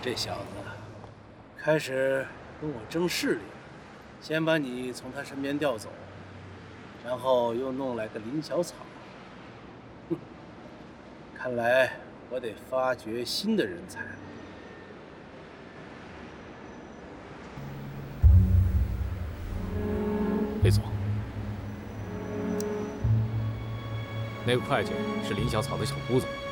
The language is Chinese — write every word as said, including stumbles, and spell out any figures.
这小子开始跟我争势力，先把你从他身边调走，然后又弄来个林小草。哼，看来我得发掘新的人才了。 裴总，那个会计是林小草的小姑子。